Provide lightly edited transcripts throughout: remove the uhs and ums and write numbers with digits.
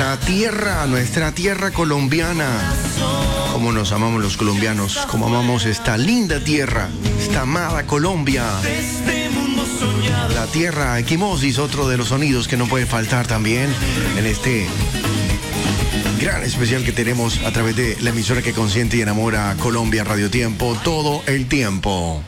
nuestra tierra colombiana. Cómo nos amamos los colombianos, cómo amamos esta linda tierra, esta amada Colombia. La tierra equimosis, otro de los sonidos que no puede faltar también en este gran especial que tenemos a través de la emisora que consiente y enamora, Colombia Radio Tiempo, todo el tiempo.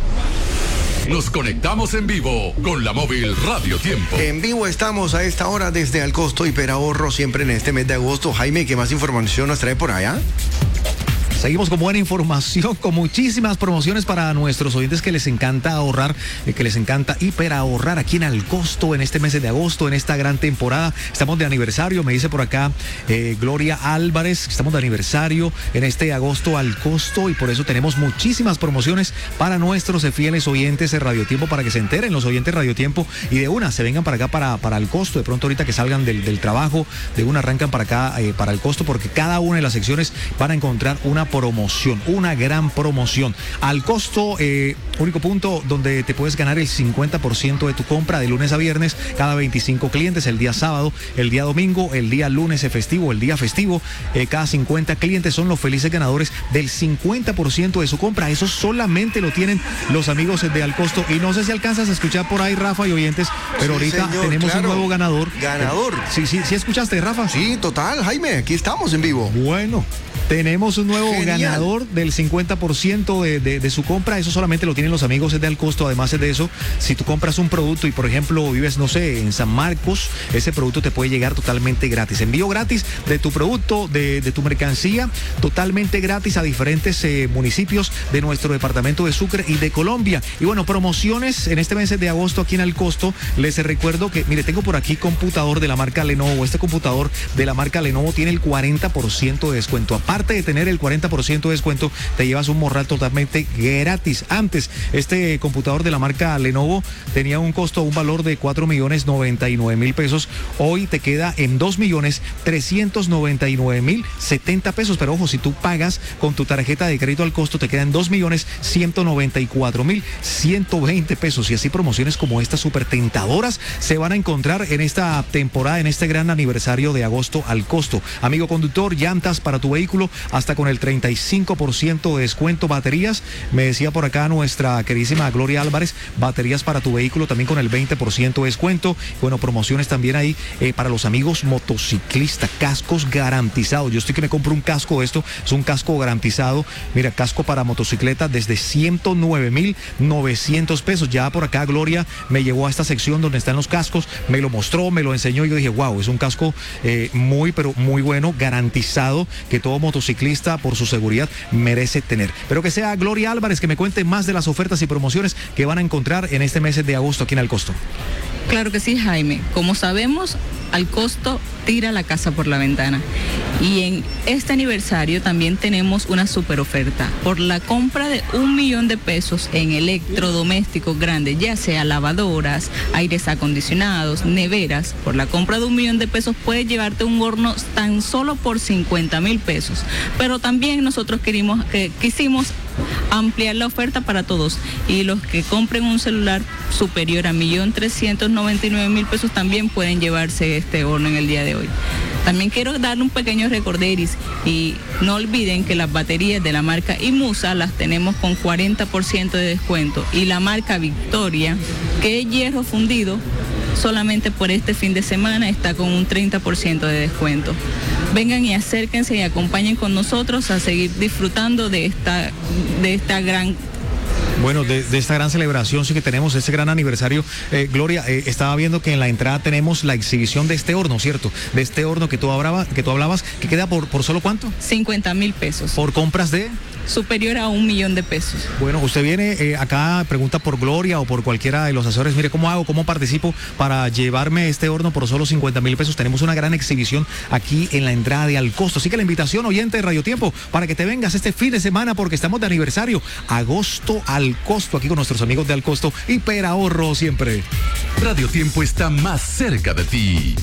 Nos conectamos en vivo con la móvil Radio Tiempo. En vivo estamos a esta hora desde Alcosto Hiperahorro, siempre en este mes de agosto. Jaime, ¿qué más información nos trae por allá? Seguimos con buena información, con muchísimas promociones para nuestros oyentes que les encanta ahorrar, que les encanta hiperahorrar aquí en Alcosto en este mes de agosto, en esta gran temporada. Estamos de aniversario, me dice por acá Gloria Álvarez, estamos de aniversario en este agosto Alcosto y por eso tenemos muchísimas promociones para nuestros fieles oyentes de Radio Tiempo, para que se enteren los oyentes Radio Tiempo y de una se vengan para acá, para Alcosto. De pronto ahorita que salgan del trabajo, de una arrancan para acá, para Alcosto, porque cada una de las secciones van a encontrar una promoción, una gran promoción. Alcosto, único punto donde te puedes ganar el 50% de tu compra de lunes a viernes, cada 25 clientes, el día sábado, el día domingo, el día lunes festivo, el día festivo, cada 50 clientes son los felices ganadores del 50% de su compra. Eso solamente lo tienen los amigos de Alcosto y no sé si alcanzas a escuchar por ahí, Rafa y oyentes, pero sí, ahorita señor, tenemos un nuevo ganador. Sí, escuchaste, Rafa. Sí, total, Jaime, aquí estamos en vivo. Bueno, tenemos un nuevo Genial. Ganador del 50% de su compra. Eso solamente lo tienen los amigos de Alcosto. Además de eso, si tú compras un producto y por ejemplo vives, no sé, en San Marcos, ese producto te puede llegar totalmente gratis. Envío gratis de tu producto, de tu mercancía, totalmente gratis a diferentes municipios de nuestro departamento de Sucre y de Colombia. Y bueno, promociones en este mes de agosto aquí en Alcosto. Les recuerdo que, mire, tengo por aquí computador de la marca Lenovo. Este computador de la marca Lenovo tiene el 40% de descuento. Aparte de tener el 40% de descuento, te llevas un morral totalmente gratis. Antes, este computador de la marca Lenovo tenía un costo, un valor de 4.099.000 pesos. Hoy te queda en 2.399.070 pesos. Pero ojo, si tú pagas con tu tarjeta de crédito Alcosto, te quedan 2.194.120 pesos. Y así promociones como estas súper tentadoras se van a encontrar en esta temporada, en este gran aniversario de agosto Alcosto. Amigo conductor, llantas para tu vehículo hasta con el 35% de descuento. Baterías, me decía por acá nuestra queridísima Gloria Álvarez, baterías para tu vehículo también con el 20% de descuento. Bueno, promociones también ahí para los amigos motociclistas, cascos garantizados. Yo estoy que me compro un casco de esto, es un casco garantizado. Mira, casco para motocicleta desde 109.900 pesos. Ya por acá Gloria me llevó a esta sección donde están los cascos, me lo mostró, me lo enseñó y yo dije, wow, es un casco pero muy bueno, garantizado, que todo motociclista por su seguridad merece tener. Pero que sea Gloria Álvarez que me cuente más de las ofertas y promociones que van a encontrar en este mes de agosto aquí en Alcosto. Claro que sí, Jaime. Como sabemos, Alcosto tira la casa por la ventana. Y en este aniversario también tenemos una super oferta. Por la compra de 1 millón de pesos en electrodomésticos grandes, ya sea lavadoras, aires acondicionados, neveras, por la compra de 1 millón de pesos puedes llevarte un horno tan solo por 50.000 pesos. Pero también nosotros quisimos ampliar la oferta para todos y los que compren un celular superior a 1.399.000 pesos también pueden llevarse este horno en el día de hoy. También quiero darle un pequeño recorderis y no olviden que las baterías de la marca Imusa las tenemos con 40% de descuento y la marca Victoria, que es hierro fundido, solamente por este fin de semana está con un 30% de descuento. Vengan y acérquense y acompañen con nosotros a seguir disfrutando de esta gran... Bueno, de esta gran celebración sí que tenemos, este gran aniversario. Gloria, estaba viendo que en la entrada tenemos la exhibición de este horno, ¿cierto? De este horno que tú hablabas, que queda por solo ¿cuánto? 50.000 pesos. ¿Por compras de...? Superior a 1 millón de pesos. Bueno, usted viene acá, pregunta por Gloria o por cualquiera de los asesores. Mire, ¿cómo hago? ¿Cómo participo para llevarme este horno por solo 50.000 pesos? Tenemos una gran exhibición aquí en la entrada de Alcosto. Así que la invitación, oyente de Radio Tiempo, para que te vengas este fin de semana porque estamos de aniversario. Agosto Alcosto, aquí con nuestros amigos de Alcosto. Hiperahorro siempre. Radio Tiempo está más cerca de ti.